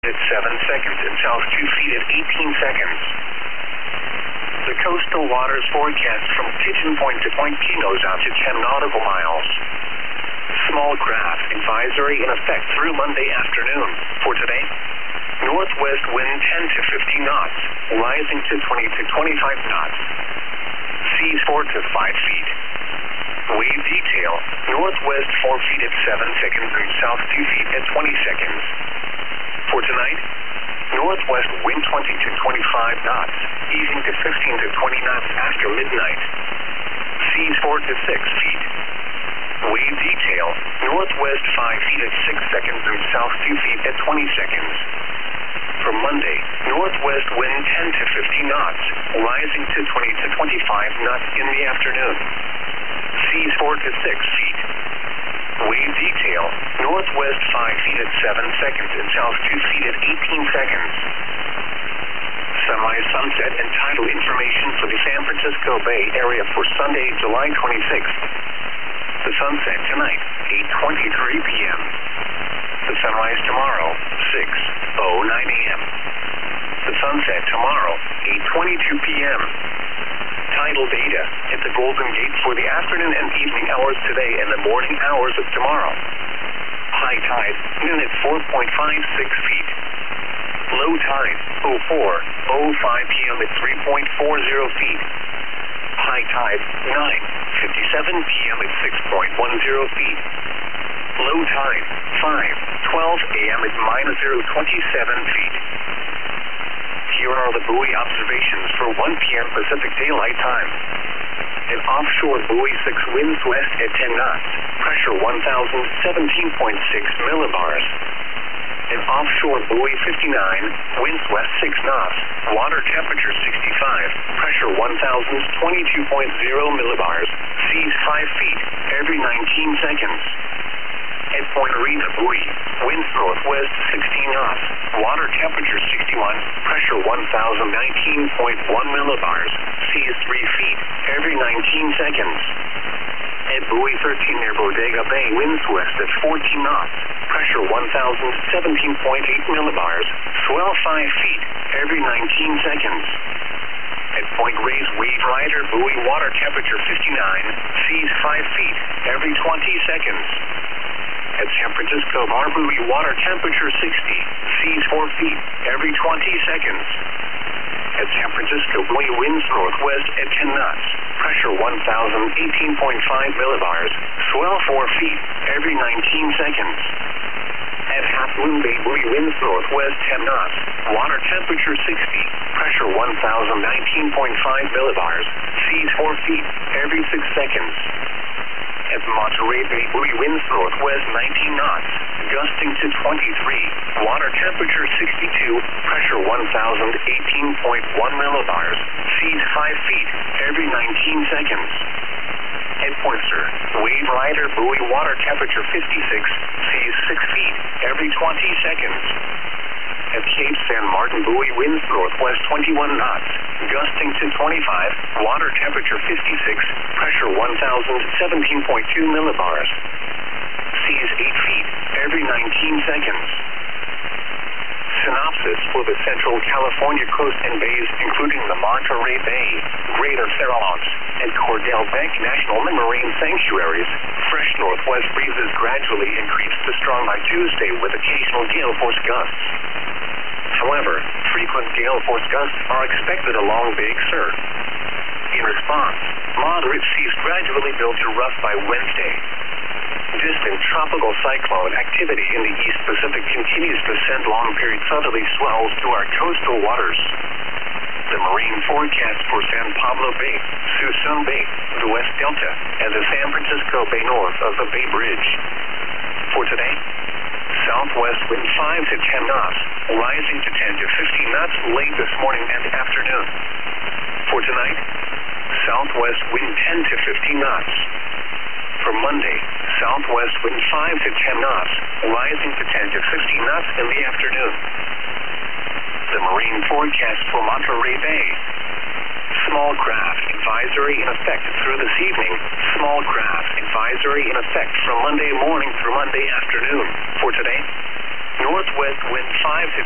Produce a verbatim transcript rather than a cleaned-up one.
at seven seconds and south two feet at eighteen seconds. The coastal waters forecast from Pigeon Point to Point Pinos out to ten nautical miles. Small craft advisory in effect through Monday afternoon. For today, northwest wind ten to fifteen knots, rising to twenty to twenty-five knots. Seas four to five feet. Wave detail, northwest four feet at seven seconds and south two feet at twenty seconds. For tonight, northwest wind twenty to twenty-five knots, easing to fifteen to twenty knots after midnight. Seas four to six feet. Wave detail, northwest five feet at six seconds and south two feet at twenty seconds. For Monday, northwest wind ten to fifteen knots, rising to twenty to twenty-five knots in the afternoon. Seas four to six feet. Wave detail, northwest five feet at seven seconds and south two feet at eighteen seconds. Sunrise, sunset, and tidal information for the San Francisco Bay Area for Sunday, July twenty-sixth. The sunset tonight, eight twenty-three p m The sunrise tomorrow, six oh nine a m The sunset tomorrow, eight twenty-two p m Tidal data at the Golden Gate for the afternoon and evening hours today and the morning hours of tomorrow. High tide, noon at four point five six feet. Low tide, oh four oh five p m at three point four zero feet. High tide, nine fifty-seven p m at six point one zero feet. Low tide, five twelve a m at minus zero twenty-seven feet. Here are the buoy observations for one p m Pacific Daylight Time. An offshore buoy six winds west at ten knots, pressure one thousand seventeen point six millibars. An offshore buoy fifty-nine, winds west six knots, water temperature sixty-five, pressure one thousand twenty-two point zero millibars, seas five feet every nineteen seconds. At Point Arena buoy, winds northwest sixteen knots, water temperature sixty-one, pressure one thousand nineteen point one millibars, seas three feet every nineteen seconds. At buoy thirteen near Bodega Bay, winds west at fourteen knots, pressure one thousand seventeen point eight millibars, swell five feet every nineteen seconds. At Point Reyes Wave Rider buoy, water temperature fifty-nine, seas five feet every twenty seconds. At San Francisco Bar buoy, water temperature sixty, seas four feet every twenty seconds. At San Francisco buoy, winds northwest at ten knots, pressure one thousand eighteen point five millibars, swell four feet every nineteen seconds. At Half Moon Bay buoy, winds northwest ten knots, water temperature sixty, pressure one thousand nineteen point five millibars, seas four feet every six seconds. At Monterey Bay buoy, winds northwest nineteen knots, gusting to twenty-three, water temperature sixty-two, pressure one thousand eighteen point one millibars, seas five feet every nineteen seconds. At Pointer, Wave Rider buoy, water temperature fifty-six, seas six feet every twenty seconds. At Cape San Martin buoy, winds northwest twenty-one knots, gusting to twenty-five, water temperature fifty-six, pressure one thousand seventeen point two millibars, seas eight feet every nineteen seconds. Synopsis for the Central California coast and bays, including the Monterey Bay, Greater Farallones, and Cordell Bank National Marine Sanctuaries. Fresh northwest breezes gradually increase to strong by Tuesday with occasional gale force gusts. However, frequent gale force gusts are expected along Big Sur. In response, moderate seas gradually build to rough by Wednesday. Distant tropical cyclone activity in the East Pacific continues to send long-period southerly swells to our coastal waters. The marine forecast for San Pablo Bay, Suisun Bay, the West Delta, and the San Francisco Bay north of the Bay Bridge. For today, southwest wind five to ten knots, rising to ten to fifteen knots late this morning and afternoon. For tonight, southwest wind ten to fifteen knots. For Monday, southwest wind five to ten knots, rising to ten to fifteen knots in the afternoon. The marine forecast for Monterey Bay. Small craft advisory in effect through this evening. Small craft advisory in effect from Monday morning through Monday afternoon. For today, northwest wind five to